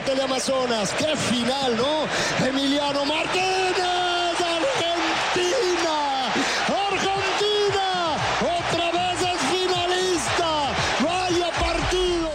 del Amazonas. ¡Qué final, ¿no? Emiliano Martínez, Argentina. Argentina, otra vez es finalista. ¡Vaya partido!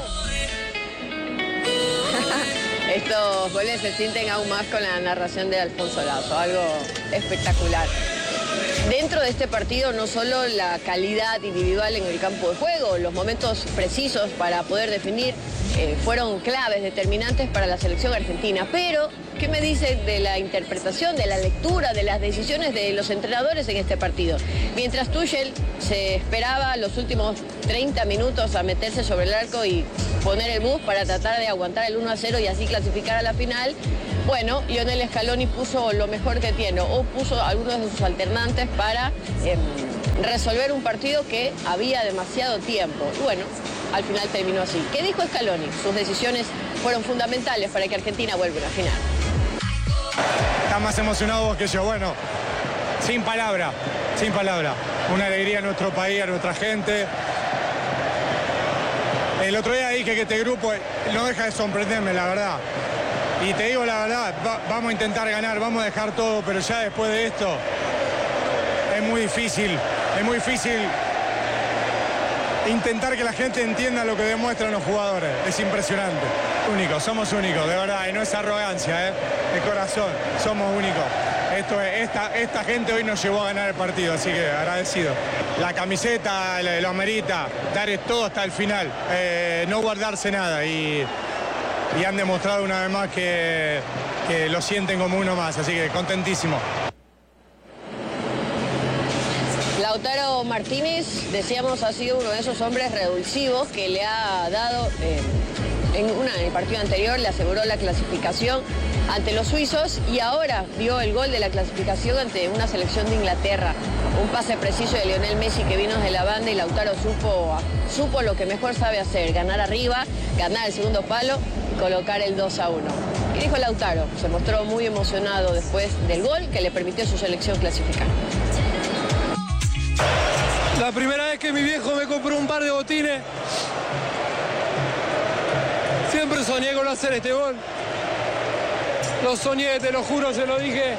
Estos goles se sienten aún más con la narración de Alfonso Lazo, algo espectacular. Dentro de este partido no solo la calidad individual en el campo de juego, los momentos precisos para poder definir fueron claves, determinantes para la selección argentina, pero ¿qué me dice de la interpretación, de la lectura, de las decisiones de los entrenadores en este partido? Mientras Tuchel se esperaba los últimos 30 minutos a meterse sobre el arco y poner el bus para tratar de aguantar el 1-0 y así clasificar a la final, bueno, Lionel Scaloni puso lo mejor que tiene, o puso algunos de sus alternantes para resolver un partido que había demasiado tiempo. Y bueno, al final terminó así. ¿Qué dijo Scaloni? Sus decisiones fueron fundamentales para que Argentina vuelva a una final. Estás más emocionado vos que yo. Bueno, sin palabra. Una alegría a nuestro país, a nuestra gente. El otro día dije que este grupo no deja de sorprenderme, la verdad. Y te digo la verdad, vamos a intentar ganar, vamos a dejar todo, pero ya después de esto es muy difícil intentar que la gente entienda lo que demuestran los jugadores. Es impresionante. Somos únicos, de verdad, y no es arrogancia, de corazón, somos únicos. Esta gente hoy nos llevó a ganar el partido, así que agradecido. La camiseta lo amerita, dar todo hasta el final, no guardarse nada y han demostrado una vez más que lo sienten como uno más, así que contentísimo. Lautaro Martínez, decíamos, ha sido uno de esos hombres revulsivos que le ha dado, en el partido anterior le aseguró la clasificación ante los suizos y ahora dio el gol de la clasificación ante una selección de Inglaterra. Un pase preciso de Lionel Messi que vino de la banda y Lautaro supo lo que mejor sabe hacer, ganar arriba, ganar el segundo palo y colocar el 2-1. ¿Qué dijo Lautaro? Se mostró muy emocionado después del gol que le permitió a su selección clasificar. La primera vez que mi viejo me compró un par de botines, siempre soñé con hacer este gol. Lo soñé, te lo juro, se lo dije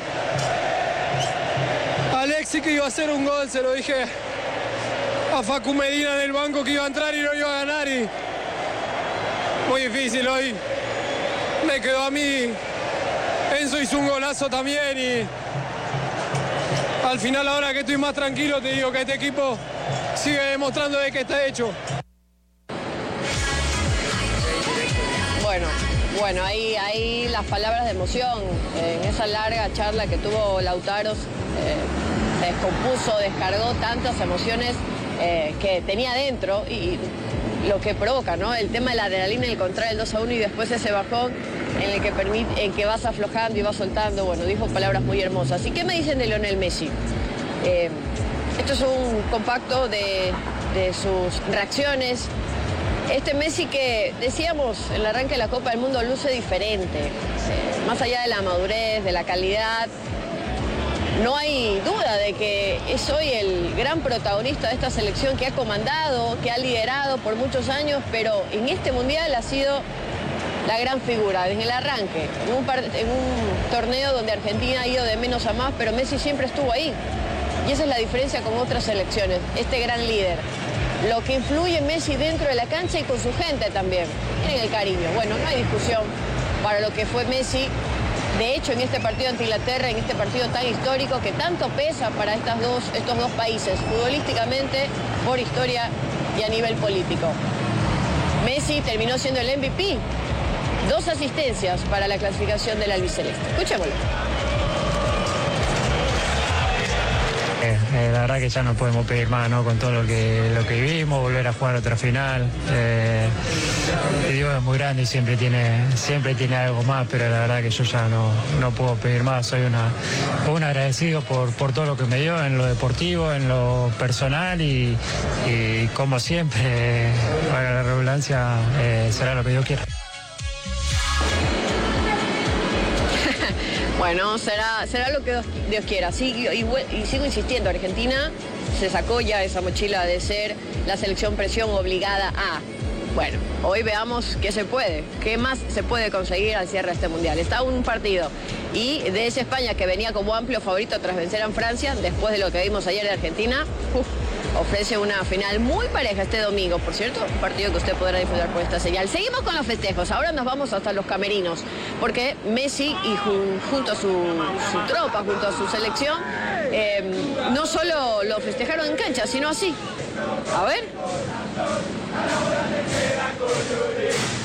a Alexis que iba a hacer un gol, se lo dije a Facu Medina en el banco que iba a entrar y no iba a ganar. Y muy difícil hoy. Me quedó a mí. Enzo hizo un golazo también y al final, ahora que estoy más tranquilo, te digo que este equipo sigue demostrando de que está hecho. Bueno, ahí las palabras de emoción, en esa larga charla que tuvo Lautaro, se descompuso, descargó tantas emociones que tenía dentro y lo que provoca, ¿no? El tema de la adrenalina y el contra el 2-1 y después ese bajón en que vas aflojando y vas soltando. Bueno, dijo palabras muy hermosas. ¿Y qué me dicen de Lionel Messi? Esto es un compacto de sus reacciones. Este Messi que, decíamos, en el arranque de la Copa del Mundo luce diferente. Más allá de la madurez, de la calidad, no hay duda de que es hoy el gran protagonista de esta selección que ha comandado, que ha liderado por muchos años, pero en este Mundial ha sido la gran figura desde el arranque, en un torneo donde Argentina ha ido de menos a más, pero Messi siempre estuvo ahí. Y esa es la diferencia con otras selecciones, este gran líder. Lo que influye en Messi dentro de la cancha y con su gente también. Miren el cariño. Bueno, no hay discusión para lo que fue Messi. De hecho, en este partido ante Inglaterra, en este partido tan histórico que tanto pesa para estos dos países, futbolísticamente, por historia y a nivel político. Messi terminó siendo el MVP. 2 asistencias para la clasificación del albiceleste. Escuchémoslo. La verdad que ya no podemos pedir más, ¿no? Con todo lo que vivimos, volver a jugar otra final. Dios es muy grande y siempre tiene algo más, pero la verdad que yo ya no puedo pedir más. Soy un agradecido por todo lo que me dio en lo deportivo, en lo personal y como siempre, para la redundancia, será lo que Dios quiera. Bueno, será lo que Dios quiera. Y sigo insistiendo, Argentina se sacó ya esa mochila de ser la selección presión obligada a. Bueno, hoy veamos qué se puede, qué más se puede conseguir al cierre de este Mundial. Está un partido y de esa España que venía como amplio favorito tras vencer a Francia, después de lo que vimos ayer de Argentina, ofrece una final muy pareja este domingo, por cierto, un partido que usted podrá disfrutar por esta señal. Seguimos con los festejos, ahora nos vamos hasta los camerinos, porque Messi y junto a su tropa, junto a su selección, no solo lo festejaron en cancha, sino así. A ver.